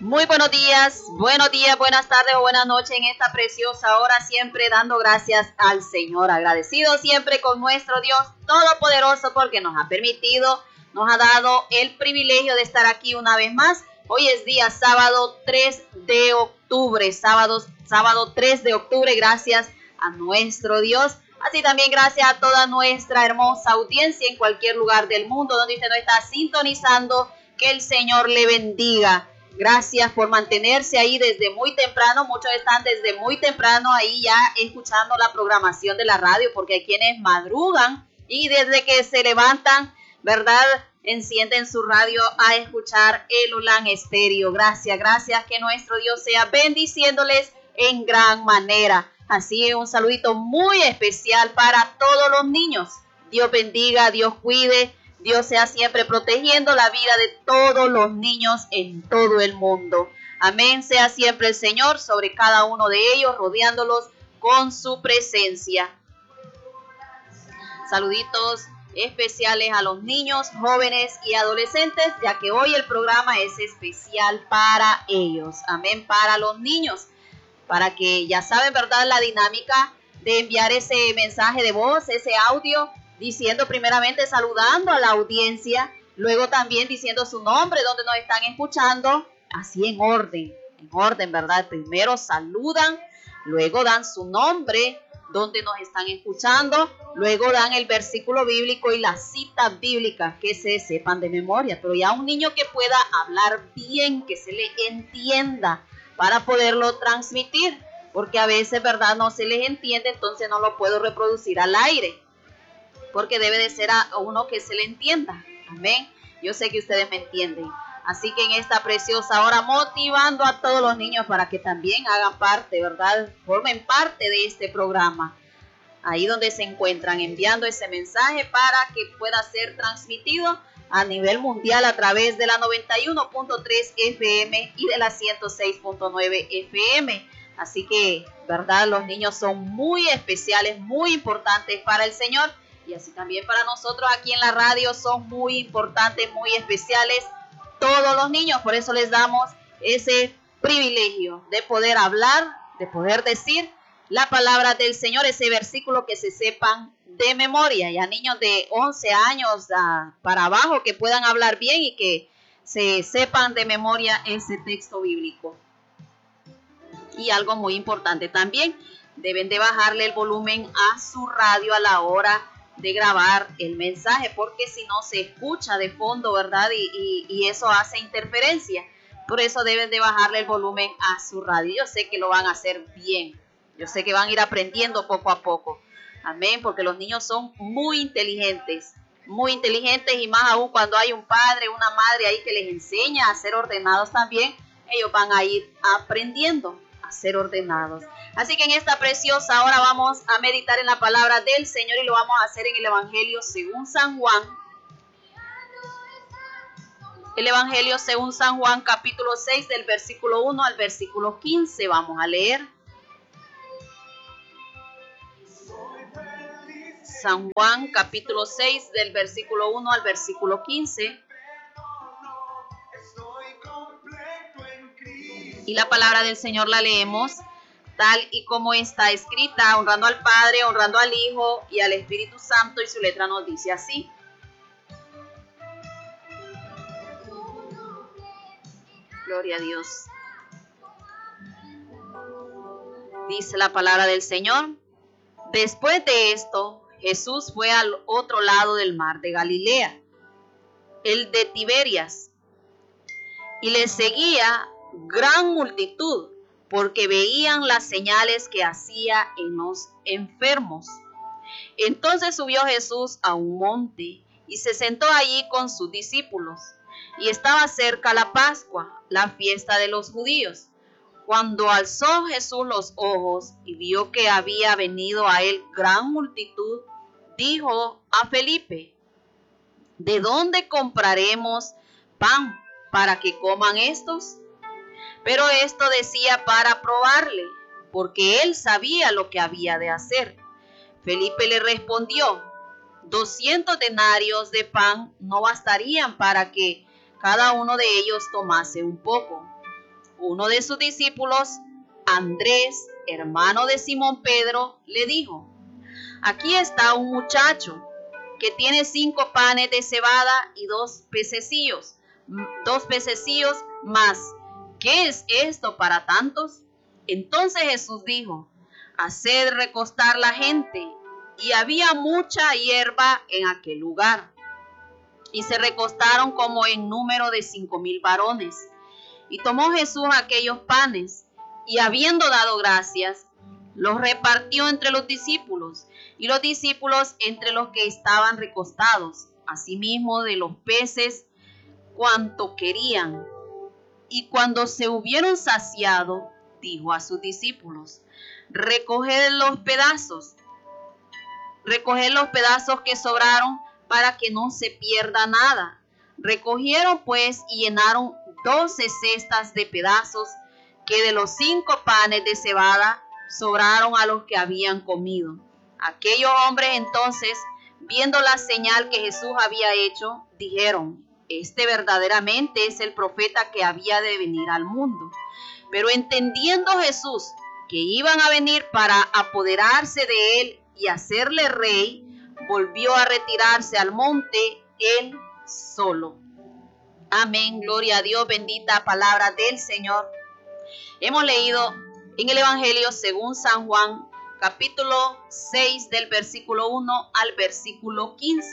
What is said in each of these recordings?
Muy buenos días, buenas tardes o buenas noches en esta preciosa hora, siempre dando gracias al Señor, agradecido siempre con nuestro Dios Todopoderoso porque nos ha permitido, nos ha dado el privilegio de estar aquí una vez más. Hoy es día sábado 3 de octubre, sábado 3 de octubre, gracias a nuestro Dios. Así también gracias a toda nuestra hermosa audiencia en cualquier lugar del mundo donde usted nos está sintonizando, que el Señor le bendiga. Gracias por mantenerse ahí desde muy temprano. Muchos están desde muy temprano ahí ya escuchando la programación de la radio, porque hay quienes madrugan y desde que se levantan, ¿verdad?, encienden su radio a escuchar el Ulan Estéreo. Gracias, que nuestro Dios sea bendiciéndoles en gran manera. Así un saludito muy especial para todos los niños. Dios bendiga, Dios cuide. Dios sea siempre protegiendo la vida de todos los niños en todo el mundo. Amén. Sea siempre el Señor sobre cada uno de ellos, rodeándolos con su presencia. Saluditos especiales a los niños, jóvenes y adolescentes, ya que hoy el programa es especial para ellos. Amén. Para los niños. Para que ya saben, ¿verdad?, la dinámica de enviar ese mensaje de voz, ese audio, diciendo primeramente, saludando a la audiencia, luego también diciendo su nombre, donde nos están escuchando, así en orden, ¿verdad? Primero saludan, luego dan su nombre, donde nos están escuchando, luego dan el versículo bíblico y las citas bíblicas que se sepan de memoria, pero ya un niño que pueda hablar bien, que se le entienda, para poderlo transmitir, porque a veces, ¿verdad?, no se les entiende, entonces no lo puedo reproducir al aire, porque debe de ser a uno que se le entienda. Amén. Yo sé que ustedes me entienden. Así que en esta preciosa hora, motivando a todos los niños para que también hagan parte, ¿verdad?, formen parte de este programa. Ahí donde se encuentran, enviando ese mensaje para que pueda ser transmitido a nivel mundial a través de la 91.3 FM y de la 106.9 FM. Así que, ¿verdad?, los niños son muy especiales, muy importantes para el Señor. Y así también para nosotros aquí en la radio son muy importantes, muy especiales todos los niños. Por eso les damos ese privilegio de poder hablar, de poder decir la palabra del Señor, ese versículo que se sepan de memoria. Ya niños de 11 años para abajo que puedan hablar bien y que se sepan de memoria ese texto bíblico. Y algo muy importante también, deben de bajarle el volumen a su radio a la hora de grabar el mensaje, porque si no se escucha de fondo, ¿verdad? Y eso hace interferencia. Por eso deben de bajarle el volumen a su radio. Yo sé que lo van a hacer bien. Yo sé que van a ir aprendiendo poco a poco. Amén, porque los niños son muy inteligentes y más aún cuando hay un padre, una madre ahí que les enseña a ser ordenados también, ellos van a ir aprendiendo a ser ordenados. Así que en esta preciosa hora vamos a meditar en la palabra del Señor y lo vamos a hacer en el Evangelio según San Juan. El Evangelio según San Juan, capítulo 6, del versículo 1 al versículo 15. Vamos a leer. San Juan, capítulo 6, del versículo 1 al versículo 15. Y la palabra del Señor la leemos tal y como está escrita, honrando al Padre, honrando al Hijo y al Espíritu Santo, y su letra nos dice así. Gloria a Dios. Dice la palabra del Señor. Después de esto, Jesús fue al otro lado del mar de Galilea, el de Tiberias, y le seguía gran multitud, porque veían las señales que hacía en los enfermos. Entonces subió Jesús a un monte y se sentó allí con sus discípulos. Y estaba cerca la Pascua, la fiesta de los judíos. Cuando alzó Jesús los ojos y vio que había venido a él gran multitud, dijo a Felipe: ¿de dónde compraremos pan para que coman estos? Pero esto decía para probarle, porque él sabía lo que había de hacer. Felipe le respondió: 200 denarios de pan no bastarían para que cada uno de ellos tomase un poco. uno de sus discípulos, Andrés, hermano de Simón Pedro, le dijo: aquí está un muchacho que tiene 5 panes de cebada y 2 pececillos más. ¿Qué es esto para tantos? Entonces Jesús dijo: haced recostar la gente. Y había mucha hierba en aquel lugar. Y se recostaron como en número de 5,000 varones. Y tomó Jesús aquellos panes, y habiendo dado gracias, los repartió entre los discípulos, y los discípulos entre los que estaban recostados, asimismo de los peces cuanto querían. Y cuando se hubieron saciado, dijo a sus discípulos: recoged los pedazos que sobraron, para que no se pierda nada. Recogieron pues y llenaron 12 cestas de pedazos que de los 5 panes de cebada sobraron a los que habían comido. Aquellos hombres entonces, viendo la señal que Jesús había hecho, dijeron: este verdaderamente es el profeta que había de venir al mundo. Pero entendiendo Jesús que iban a venir para apoderarse de él y hacerle rey, volvió a retirarse al monte él solo. Amén, gloria a Dios, bendita palabra del Señor. Hemos leído en el Evangelio según San Juan, capítulo 6, del versículo 1 al versículo 15,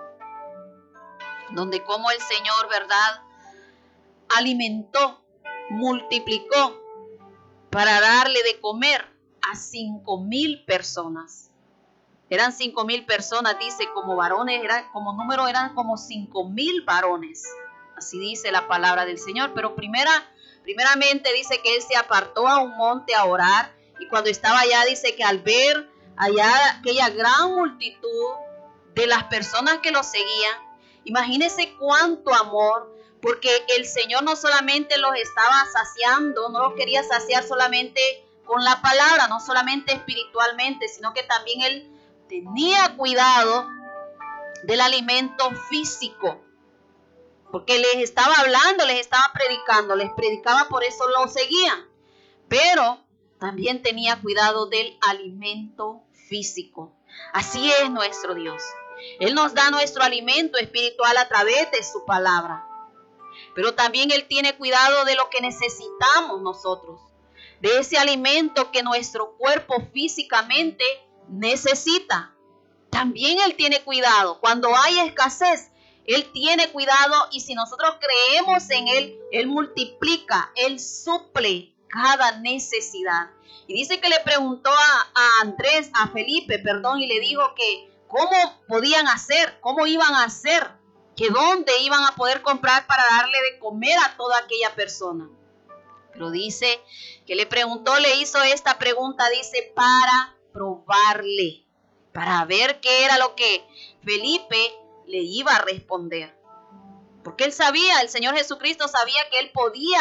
donde como el Señor, ¿verdad?, alimentó, multiplicó para darle de comer a 5,000 personas. Eran 5,000 personas, dice, como varones, como número eran como 5,000 varones. Así dice la palabra del Señor. Pero primeramente dice que él se apartó a un monte a orar, y cuando estaba allá dice que al ver allá aquella gran multitud de las personas que lo seguían, imagínense cuánto amor, porque el Señor no solamente los estaba saciando, no los quería saciar solamente con la palabra, no solamente espiritualmente, sino que también él tenía cuidado del alimento físico, porque les estaba hablando, les estaba predicando, les predicaba, por eso lo seguían, pero también tenía cuidado del alimento físico. Así es nuestro Dios. Él nos da nuestro alimento espiritual a través de su palabra, pero también Él tiene cuidado de lo que necesitamos nosotros, de ese alimento que nuestro cuerpo físicamente necesita. También Él tiene cuidado. Cuando hay escasez, Él tiene cuidado, y si nosotros creemos en Él, Él multiplica, Él suple cada necesidad. Y dice que le preguntó a Felipe, y le dijo que cómo podían hacer, cómo iban a hacer, que dónde iban a poder comprar para darle de comer a toda aquella persona. Pero dice que le preguntó, le hizo esta pregunta, dice, para probarle, para ver qué era lo que Felipe le iba a responder. Porque él sabía, el Señor Jesucristo sabía que él podía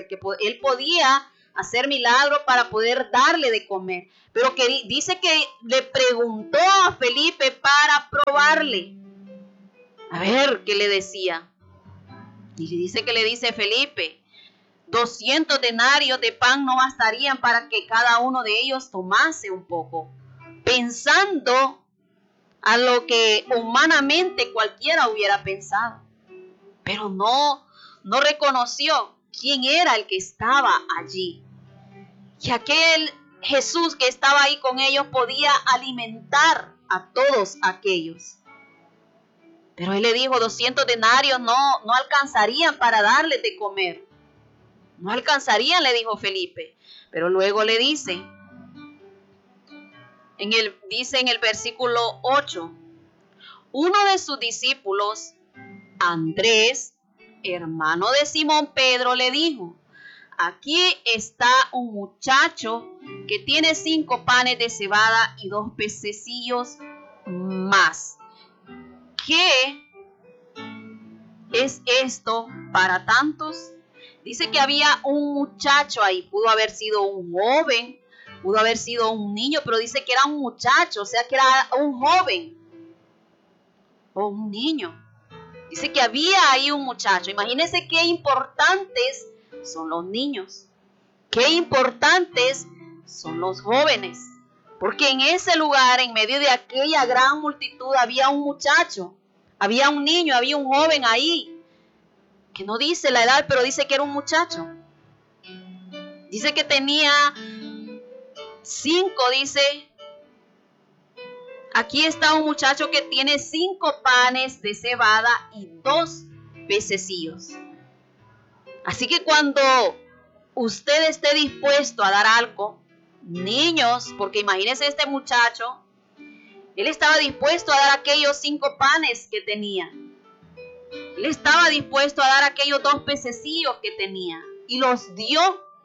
hacer milagros para poder darle de comer. Pero que dice que le preguntó a Felipe para probarle. A ver qué le decía. Y dice que le dice Felipe: 200 denarios de pan no bastarían para que cada uno de ellos tomase un poco. Pensando a lo que humanamente cualquiera hubiera pensado. Pero no reconoció quién era el que estaba allí. Y aquel Jesús que estaba ahí con ellos podía alimentar a todos aquellos. Pero él le dijo, 200 denarios no alcanzarían para darles de comer. No alcanzarían, le dijo Felipe. Pero luego le dice, en el versículo 8, uno de sus discípulos, Andrés, hermano de Simón Pedro, le dijo: aquí está un muchacho que tiene 5 panes de cebada y 2 pececillos más. ¿Qué es esto para tantos? Dice que había un muchacho ahí, pudo haber sido un joven, pudo haber sido un niño, pero dice que era un muchacho, o sea que era un joven o un niño. Dice que había ahí un muchacho. Imagínense qué importantes son los niños. qué importantes son los jóvenes. Porque en ese lugar, en medio de aquella gran multitud, había un muchacho, había un niño, había un joven ahí, que no dice la edad, pero dice que era un muchacho. Dice que tenía 5, dice. Aquí está un muchacho que tiene 5 panes de cebada y 2 pececillos. Así que cuando usted esté dispuesto a dar algo, niños, porque imagínense este muchacho, él estaba dispuesto a dar aquellos 5 panes que tenía. Él estaba dispuesto a dar aquellos 2 pececillos que tenía y los dio.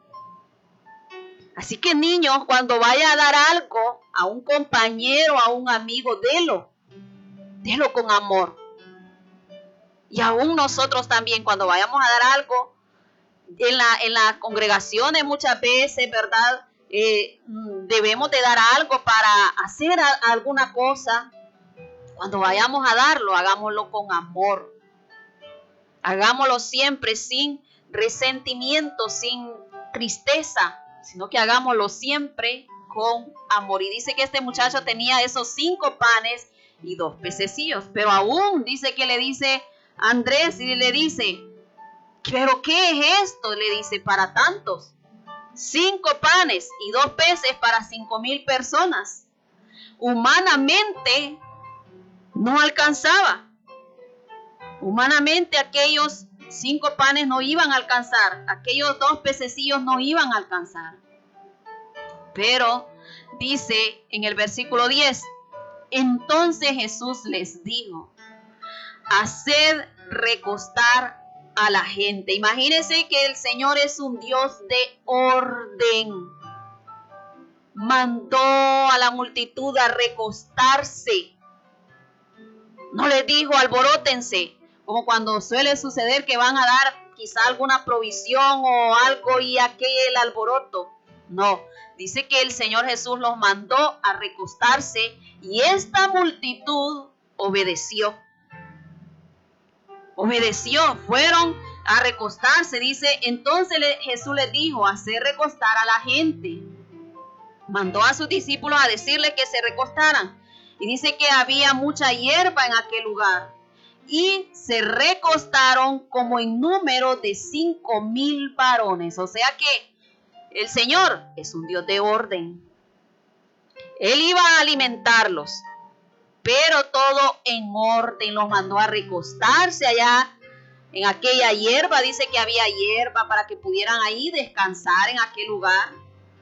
Así que niños, cuando vaya a dar algo a un compañero, a un amigo, délo con amor. Y aún nosotros también, cuando vayamos a dar algo en las congregaciones muchas veces, ¿verdad? Debemos de dar algo para hacer alguna cosa. Cuando vayamos a darlo, hagámoslo con amor. Hagámoslo siempre sin resentimiento, sin tristeza, sino que hagámoslo siempre con amor. Y dice que este muchacho tenía esos 5 panes y 2 pececillos, pero aún dice que le dice a Andrés y le dice, ¿pero qué es esto? Le dice, para tantos. 5 panes y 2 peces para 5,000 personas. Humanamente no alcanzaba. Humanamente aquellos 5 panes no iban a alcanzar. Aquellos 2 pececillos no iban a alcanzar. Pero dice en el versículo 10, entonces Jesús les dijo, haced recostar a la gente. Imagínense que el Señor es un Dios de orden. Mandó a la multitud a recostarse. No les dijo alborótense, como cuando suele suceder que van a dar quizá alguna provisión o algo y aquel alboroto. No, dice que el Señor Jesús los mandó a recostarse y esta multitud obedeció. Fueron a recostarse, dice, entonces Jesús les dijo, hacer recostar a la gente. Mandó a sus discípulos a decirles que se recostaran. Y dice que había mucha hierba en aquel lugar. Y se recostaron como en número de 5,000 varones. O sea que el Señor es un Dios de orden. Él iba a alimentarlos, pero todo en orden. Los mandó a recostarse allá en aquella hierba. Dice que había hierba para que pudieran ahí descansar en aquel lugar.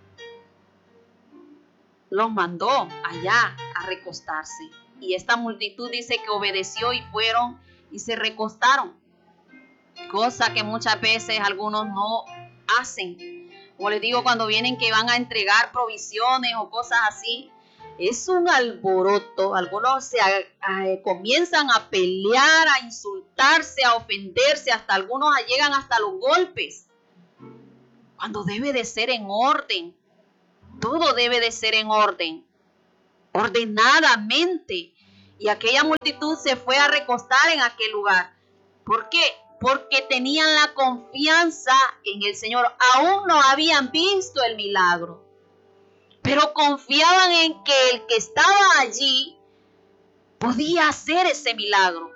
Los mandó allá a recostarse. Y esta multitud dice que obedeció y fueron y se recostaron. Cosa que muchas veces algunos no hacen. Como les digo, cuando vienen que van a entregar provisiones o cosas así, es un alboroto. Algunos comienzan a pelear, a insultarse, a ofenderse. Hasta algunos llegan hasta los golpes. Cuando debe de ser en orden. Todo debe de ser en orden, ordenadamente. Y aquella multitud se fue a recostar en aquel lugar. ¿Por qué? Porque tenían la confianza en el Señor. Aún no habían visto el milagro, pero confiaban en que el que estaba allí podía hacer ese milagro.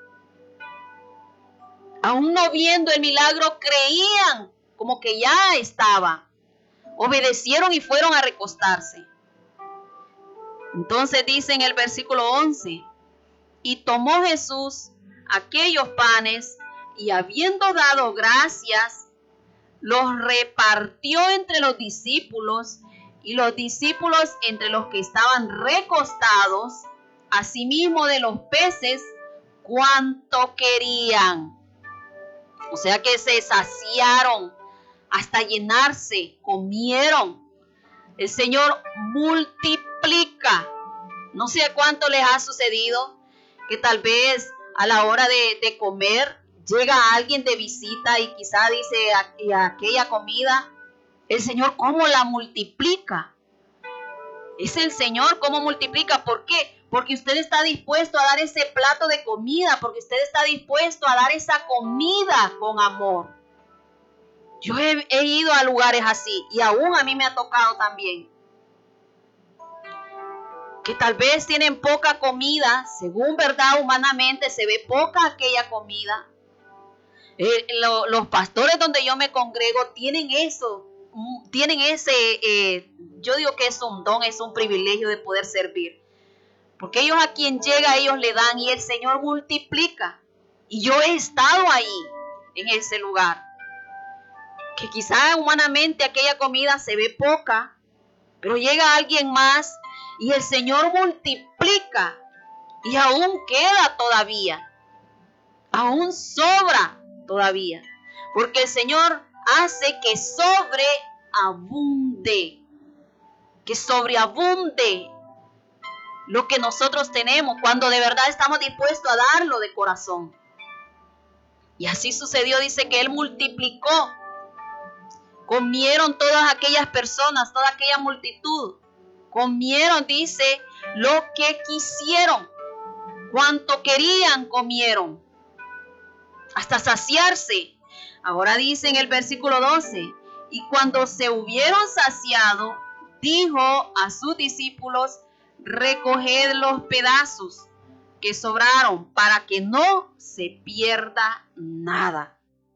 Aún no viendo el milagro, creían como que ya estaba. Obedecieron y fueron a recostarse. Entonces dice en el versículo 11, y tomó Jesús aquellos panes y habiendo dado gracias, los repartió entre los discípulos y los discípulos entre los que estaban recostados, asimismo de los peces, cuanto querían. O sea que se saciaron hasta llenarse, comieron. El Señor multiplica. No sé cuánto les ha sucedido que tal vez a la hora de comer llega alguien de visita y quizá dice aquella comida, el Señor cómo la multiplica. Es el Señor cómo multiplica. ¿Por qué? Porque usted está dispuesto a dar ese plato de comida, porque usted está dispuesto a dar esa comida con amor. Yo he ido a lugares así y aún a mí me ha tocado también. Que tal vez tienen poca comida, según verdad humanamente se ve poca aquella comida. Los pastores donde yo me congrego tienen eso, tienen ese, yo digo que es un don, es un privilegio de poder servir. Porque ellos a quien llega, ellos le dan y el Señor multiplica. Y yo he estado ahí, en ese lugar. Que quizás humanamente aquella comida se ve poca, pero llega alguien más y el Señor multiplica y aún queda todavía, aún sobra todavía, porque el Señor hace que sobreabunde lo que nosotros tenemos cuando de verdad estamos dispuestos a darlo de corazón. Y así sucedió, dice que Él multiplicó. Comieron todas aquellas personas, toda aquella multitud. Comieron, dice, lo que quisieron. Cuanto querían, comieron. Hasta saciarse. Ahora dice en el versículo 12. Y cuando se hubieron saciado, dijo a sus discípulos, recoged los pedazos que sobraron para que no se pierda nada.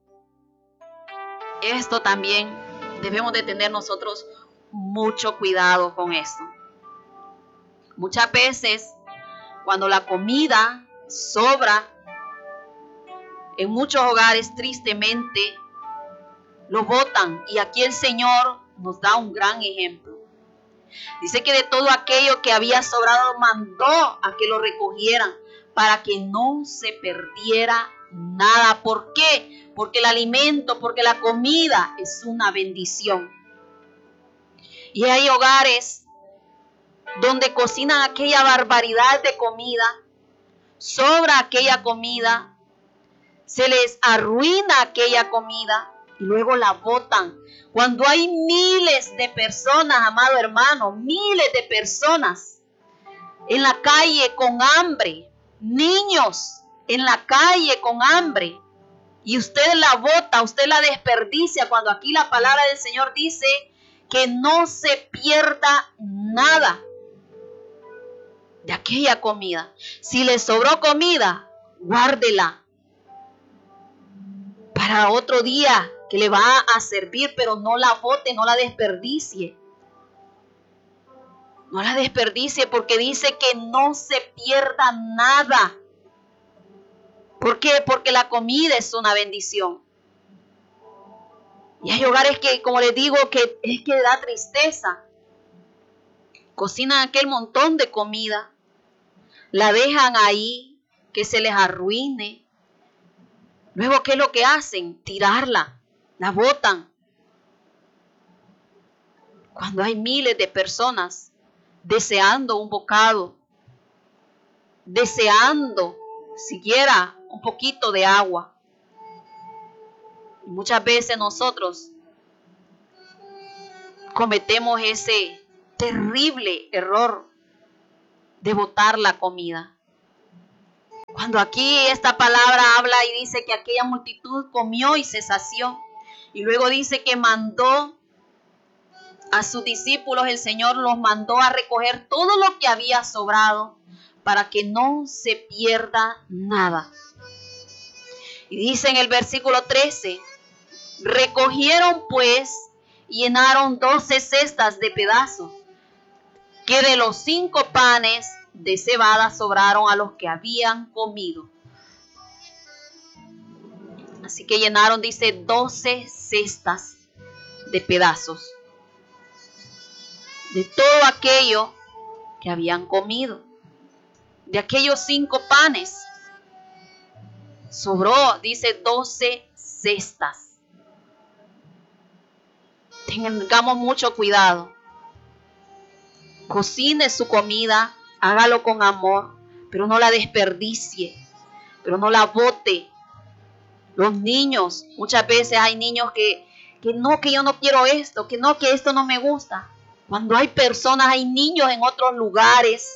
Esto también debemos de tener nosotros mucho cuidado con esto. Muchas veces, cuando la comida sobra, en muchos hogares tristemente lo botan. Y aquí el Señor nos da un gran ejemplo. Dice que de todo aquello que había sobrado mandó a que lo recogieran para que no se perdiera nada. ¿Por qué? Porque el alimento, porque la comida es una bendición. Y hay hogares donde cocinan aquella barbaridad de comida, sobra aquella comida, se les arruina aquella comida y luego la botan. Cuando hay miles de personas, amado hermano, miles de personas en la calle con hambre, niños en la calle con hambre, y usted la bota, usted la desperdicia, cuando aquí la palabra del Señor dice que no se pierda nada de aquella comida. Si le sobró comida, guárdela para otro día que le va a servir, pero no la bote, no la desperdicie. No la desperdicie, porque dice que no se pierda nada. ¿Por qué? Porque la comida es una bendición. Y hay hogares que, como les digo, que es que da tristeza. Cocinan aquel montón de comida, la dejan ahí, que se les arruine. Luego, ¿qué es lo que hacen? Tirarla, la botan. Cuando hay miles de personas deseando un bocado, deseando siquiera un poquito de agua. Y muchas veces nosotros cometemos ese terrible error de botar la comida. Cuando aquí esta palabra habla y dice que aquella multitud comió y se sació. Y luego dice que mandó a sus discípulos, el Señor los mandó a recoger todo lo que había sobrado para que no se pierda nada. Y dice en el versículo 13, recogieron pues y llenaron 12 cestas de pedazos, que de los 5 panes de cebada sobraron a los que habían comido. Así que llenaron, dice, 12 cestas de pedazos de todo aquello que habían comido. De aquellos 5 panes sobró, dice, 12 cestas. Tengamos mucho cuidado. Cocine su comida, hágalo con amor, pero no la desperdicie, pero no la bote. Los niños, muchas veces hay niños que no, que yo no quiero esto, que no, que esto no me gusta. Cuando hay personas, hay niños en otros lugares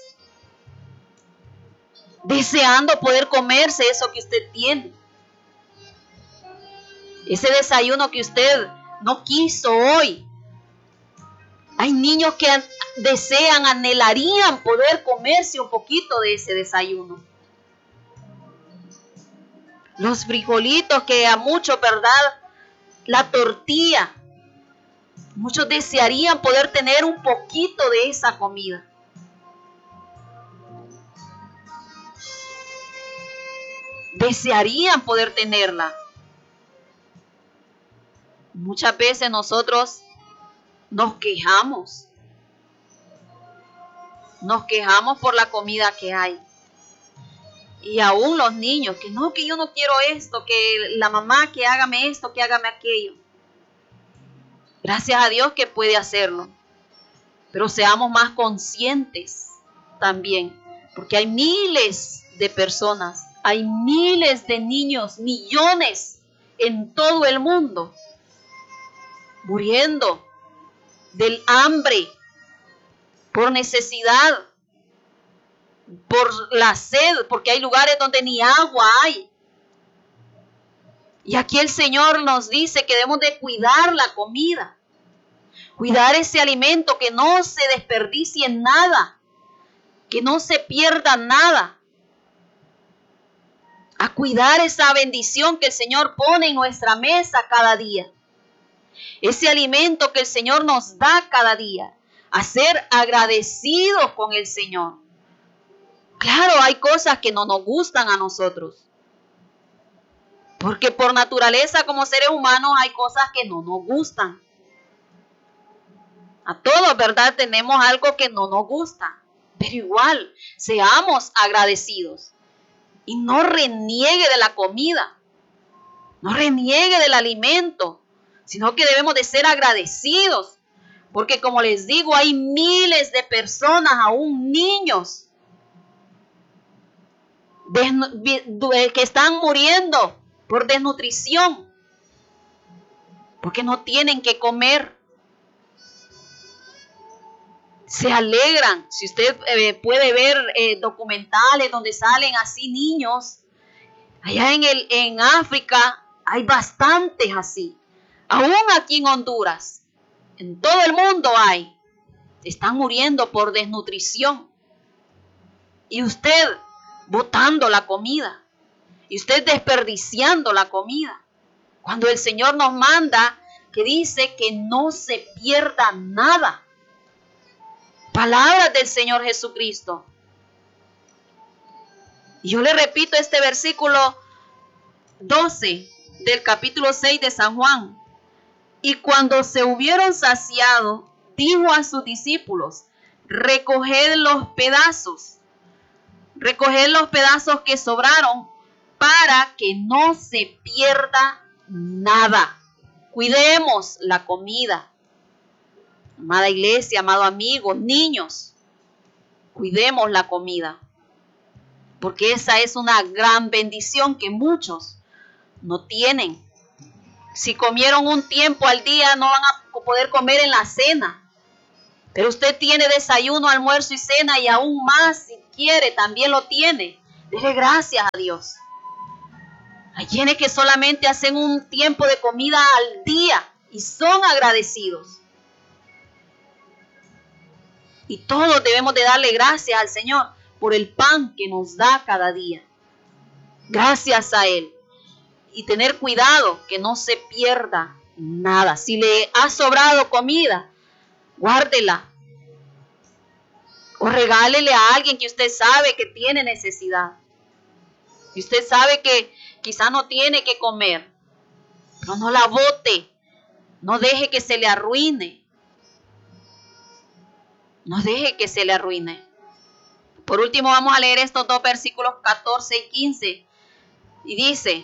deseando poder comerse eso que usted tiene. Ese desayuno que usted no quiso hoy. Hay niños que desean, anhelarían poder comerse un poquito de ese desayuno. Los frijolitos que a muchos, ¿verdad? La tortilla. Muchos desearían poder tener un poquito de esa comida. Desearían poder tenerla. Muchas veces nosotros nos quejamos. Nos quejamos por la comida que hay. Y aún los niños, que no, que yo no quiero esto, que la mamá que hágame esto, que hágame aquello. Gracias a Dios que puede hacerlo. Pero seamos más conscientes también, porque hay miles de personas, hay miles de niños, millones en todo el mundo, muriendo del hambre, por necesidad, por la sed, porque hay lugares donde ni agua hay. Y aquí el Señor nos dice que debemos de cuidar la comida, cuidar ese alimento, que no se desperdicie nada, que no se pierda nada. A cuidar esa bendición que el Señor pone en nuestra mesa cada día. Ese alimento que el Señor nos da cada día. A ser agradecidos con el Señor. Claro, hay cosas que no nos gustan a nosotros. Porque por naturaleza como seres humanos hay cosas que no nos gustan. A todos, ¿verdad? Tenemos algo que no nos gusta. Pero igual, seamos agradecidos. Y no reniegue de la comida. No reniegue del alimento. Sino que debemos de ser agradecidos. Porque como les digo, hay miles de personas, aún niños, que están muriendo por desnutrición. Porque no tienen que comer. Se alegran. Si usted puede ver documentales donde salen así niños, allá en África hay bastantes así. Aún aquí en Honduras, en todo el mundo hay. Están muriendo por desnutrición. Y usted botando la comida. Y usted desperdiciando la comida. Cuando el Señor nos manda que dice que no se pierda nada. Palabras del Señor Jesucristo. Y yo le repito este versículo 12 del capítulo 6 de San Juan. Y cuando se hubieron saciado, dijo a sus discípulos, recoged los pedazos que sobraron para que no se pierda nada. Cuidemos la comida. Amada iglesia, amado amigos, niños, cuidemos la comida. Porque esa es una gran bendición que muchos no tienen. Si comieron un tiempo al día, no van a poder comer en la cena. Pero usted tiene desayuno, almuerzo y cena, y aún más, si quiere, también lo tiene. Dele gracias a Dios. Hay quienes que solamente hacen un tiempo de comida al día y son agradecidos. Y todos debemos de darle gracias al Señor por el pan que nos da cada día. Gracias a Él. Y tener cuidado que no se pierda nada. Si le ha sobrado comida, guárdela. O regálele a alguien que usted sabe que tiene necesidad. Y usted sabe que quizá no tiene que comer. Pero no la bote. No deje que se le arruine. No deje que se le arruine. Por último, vamos a leer estos dos versículos 14 y 15. Y dice,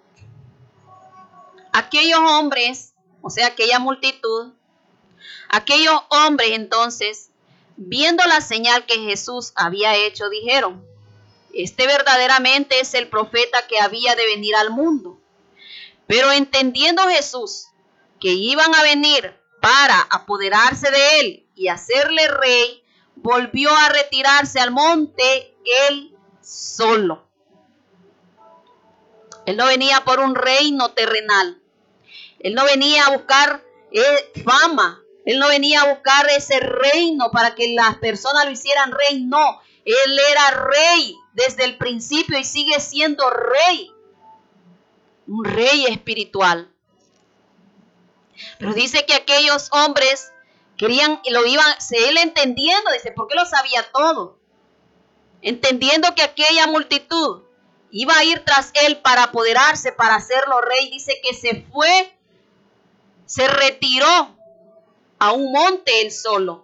aquellos hombres, o sea, aquella multitud, aquellos hombres entonces, viendo la señal que Jesús había hecho, dijeron, este verdaderamente es el profeta que había de venir al mundo. Pero entendiendo Jesús que iban a venir para apoderarse de él y hacerle rey, volvió a retirarse al monte él solo. Él no venía por un reino terrenal. Él no venía a buscar fama. Él no venía a buscar ese reino para que las personas lo hicieran rey. No, Él era rey desde el principio y sigue siendo rey. Un rey espiritual. Pero dice que aquellos hombres querían, él entendiendo, dice, ¿por qué lo sabía todo? Entendiendo que aquella multitud iba a ir tras él para apoderarse, para hacerlo rey, dice que se retiró a un monte él solo.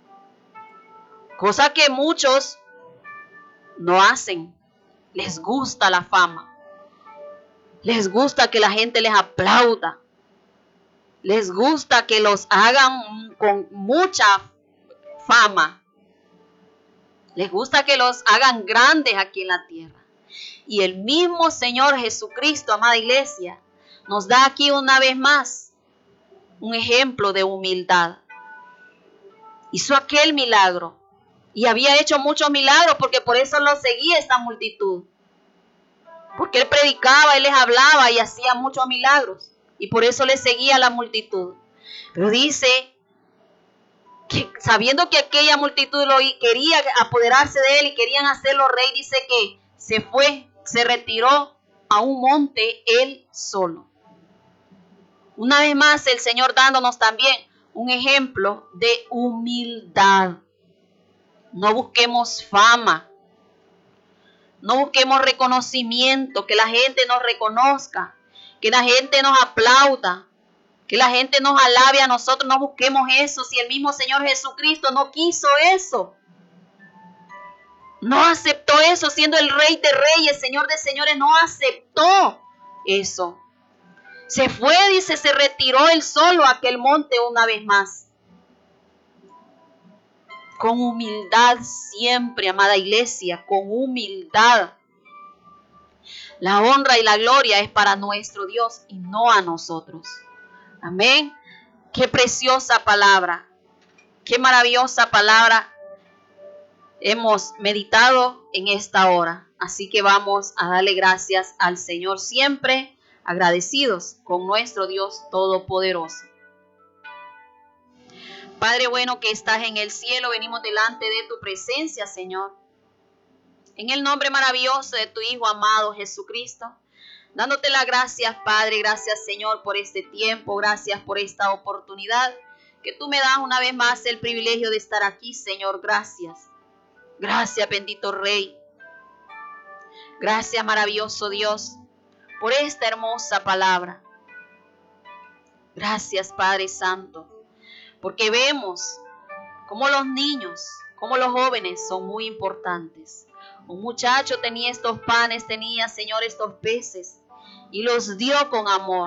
Cosa que muchos no hacen. Les gusta la fama. Les gusta que la gente les aplauda. Les gusta que los hagan con mucha fama. Les gusta que los hagan grandes aquí en la tierra. Y el mismo Señor Jesucristo, amada iglesia, nos da aquí una vez más un ejemplo de humildad. Hizo aquel milagro. Y había hecho muchos milagros porque por eso lo seguía esta multitud. Porque él predicaba, él les hablaba y hacía muchos milagros. Y por eso le seguía la multitud. Pero dice que sabiendo que aquella multitud quería apoderarse de él y querían hacerlo rey, dice que se retiró a un monte él solo. Una vez más el Señor dándonos también un ejemplo de humildad. No busquemos fama. No busquemos reconocimiento, que la gente nos reconozca, que la gente nos aplauda, que la gente nos alabe a nosotros. No busquemos eso. Si el mismo Señor Jesucristo no quiso eso, no aceptó eso, siendo el Rey de Reyes, Señor de Señores, no aceptó eso. Se fue, dice, se retiró él solo a aquel monte una vez más. Con humildad siempre, amada iglesia, con humildad. La honra y la gloria es para nuestro Dios y no a nosotros. Amén. Qué preciosa palabra. Qué maravillosa palabra hemos meditado en esta hora. Así que vamos a darle gracias al Señor siempre, agradecidos con nuestro Dios Todopoderoso. Padre bueno que estás en el cielo, venimos delante de tu presencia, Señor. En el nombre maravilloso de tu Hijo amado Jesucristo, dándote las gracias, Padre, gracias, Señor, por este tiempo, gracias por esta oportunidad que tú me das una vez más el privilegio de estar aquí, Señor, gracias. Gracias, bendito Rey. Gracias, maravilloso Dios, por esta hermosa palabra. Gracias, Padre Santo, porque vemos cómo los niños, cómo los jóvenes son muy importantes. Un muchacho tenía estos panes, tenía, Señor, estos peces y los dio con amor.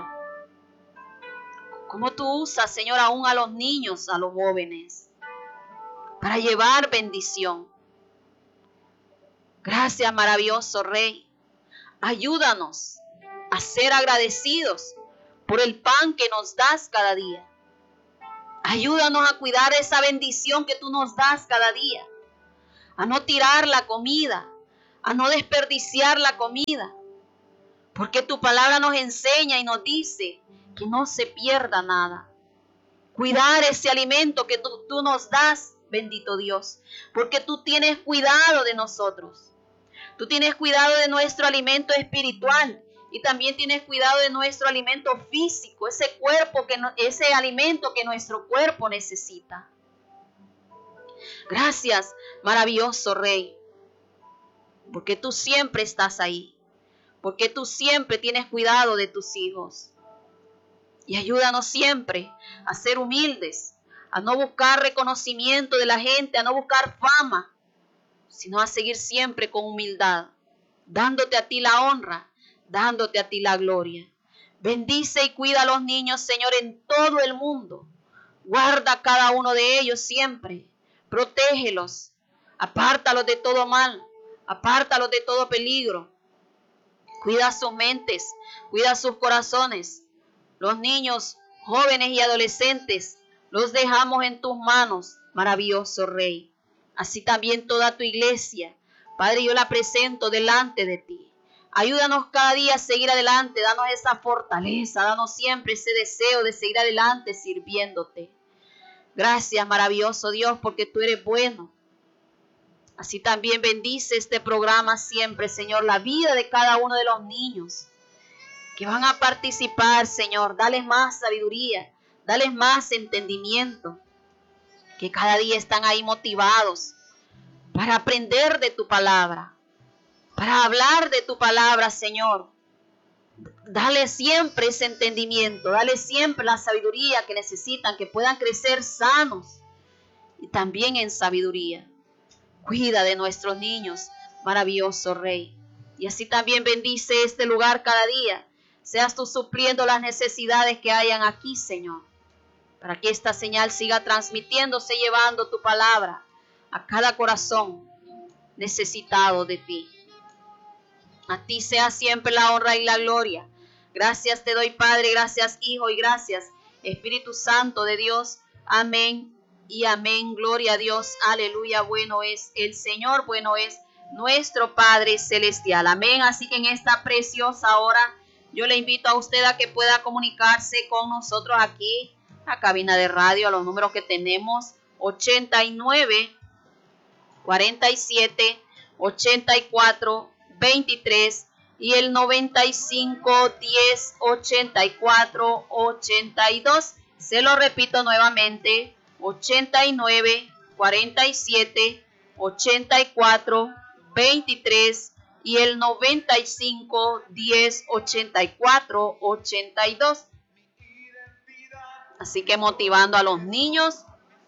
Cómo tú usas, Señor, aún a los niños, a los jóvenes, para llevar bendición. Gracias, maravilloso Rey. Ayúdanos a ser agradecidos por el pan que nos das cada día. Ayúdanos a cuidar esa bendición que tú nos das cada día. A no tirar la comida, a no desperdiciar la comida. Porque tu palabra nos enseña y nos dice que no se pierda nada. Cuidar ese alimento que tú nos das, bendito Dios. Porque tú tienes cuidado de nosotros. Tú tienes cuidado de nuestro alimento espiritual y también tienes cuidado de nuestro alimento físico, ese alimento que nuestro cuerpo necesita. Gracias, maravilloso Rey, porque tú siempre estás ahí, porque tú siempre tienes cuidado de tus hijos. Y ayúdanos siempre a ser humildes, a no buscar reconocimiento de la gente, a no buscar fama, sino a seguir siempre con humildad, dándote a ti la honra, dándote a ti la gloria. Bendice y cuida a los niños, Señor, en todo el mundo. Guarda a cada uno de ellos siempre. Protégelos. Apártalos de todo mal. Apártalos de todo peligro. Cuida sus mentes. Cuida sus corazones. Los niños, jóvenes y adolescentes, los dejamos en tus manos, maravilloso Rey. Así también toda tu iglesia. Padre, yo la presento delante de ti. Ayúdanos cada día a seguir adelante, danos esa fortaleza, danos siempre ese deseo de seguir adelante sirviéndote. Gracias, maravilloso Dios, porque tú eres bueno. Así también bendice este programa siempre, Señor, la vida de cada uno de los niños que van a participar, Señor. Dales más sabiduría, dales más entendimiento, que cada día están ahí motivados para aprender de tu palabra, para hablar de tu palabra, Señor. Dale siempre ese entendimiento, dale siempre la sabiduría que necesitan, que puedan crecer sanos y también en sabiduría. Cuida de nuestros niños, maravilloso Rey. Y así también bendice este lugar cada día. Seas tú supliendo las necesidades que hayan aquí, Señor, para que esta señal siga transmitiéndose, llevando tu palabra a cada corazón necesitado de ti. A ti sea siempre la honra y la gloria. Gracias te doy, Padre, gracias, Hijo, y gracias, Espíritu Santo de Dios. Amén y amén. Gloria a Dios. Aleluya. Bueno es el Señor, bueno es nuestro Padre Celestial. Amén. Así que en esta preciosa hora, yo le invito a usted a que pueda comunicarse con nosotros aquí, a la cabina de radio, a los números que tenemos: 89 47 84 23 y el 95 10 84 82. Se lo repito nuevamente: 89 47 84 23 y el 95 10 84 82. Así que motivando a los niños,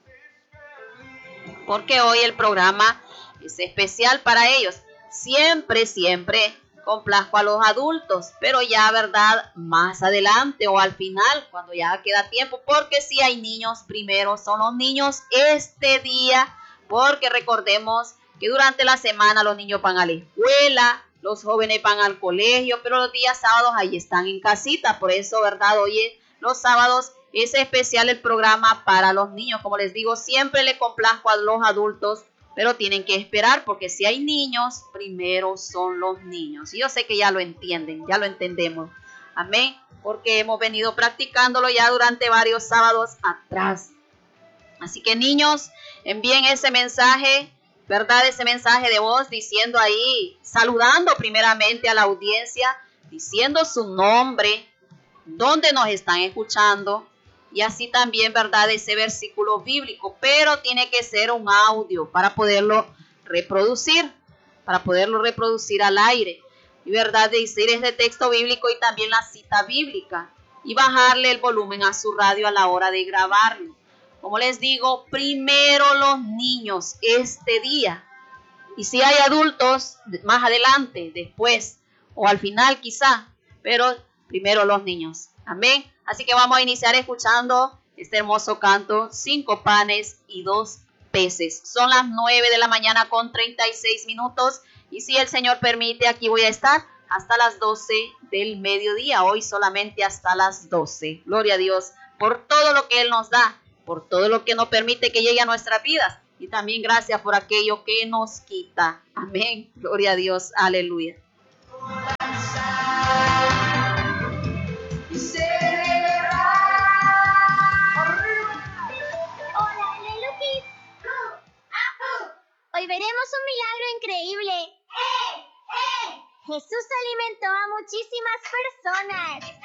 porque hoy el programa es especial para ellos. Siempre complazco a los adultos, pero ya, ¿verdad?, más adelante o al final, cuando ya queda tiempo, porque si hay niños, primero son los niños este día, porque recordemos que durante la semana los niños van a la escuela, los jóvenes van al colegio, pero los días sábados ahí están en casita. Por eso, ¿verdad?, oye, los sábados es especial el programa para los niños. Como les digo, siempre le complazco a los adultos, pero tienen que esperar, porque si hay niños, primero son los niños. Y yo sé que ya lo entienden, ya lo entendemos. Amén, porque hemos venido practicándolo ya durante varios sábados atrás. Así que, niños, envíen ese mensaje, ¿verdad? Ese mensaje de voz diciendo ahí, saludando primeramente a la audiencia, diciendo su nombre, dónde nos están escuchando, y así también, ¿verdad?, ese versículo bíblico, pero tiene que ser un audio para poderlo reproducir al aire, y, ¿verdad?, decir ese texto bíblico y también la cita bíblica, y bajarle el volumen a su radio a la hora de grabarlo. Como les digo, primero los niños este día, y si hay adultos más adelante, después o al final quizá, pero primero los niños. Amén. Así que vamos a iniciar escuchando este hermoso canto, 5 panes y 2 peces. Son las 9 de la mañana con 36 minutos. Y si el Señor permite, aquí voy a estar hasta las 12 del mediodía. Hoy solamente hasta las 12. Gloria a Dios por todo lo que Él nos da, por todo lo que nos permite que llegue a nuestras vidas. Y también gracias por aquello que nos quita. Amén. Gloria a Dios. Aleluya. Hoy veremos un milagro increíble. Jesús alimentó a muchísimas personas.